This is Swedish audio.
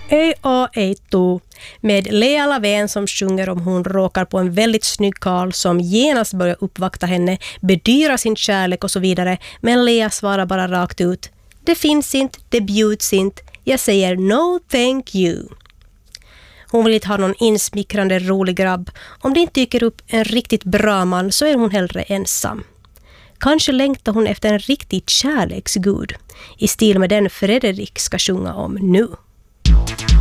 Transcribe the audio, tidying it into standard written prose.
A.A.A.T.O. med Lea Lavén som sjunger om hon råkar på en väldigt snygg karl som genast börjar uppvakta henne, bedyra sin kärlek och så vidare, men Lea svarar bara rakt ut: det finns inte, det bjuds inte, jag säger no thank you. Hon vill inte ha någon insmickrande rolig grabb. Om det inte dyker upp en riktigt bra man så är hon hellre ensam. Kanske längtar hon efter en riktig kärleksgud, i stil med den Fredrik ska sjunga om nu.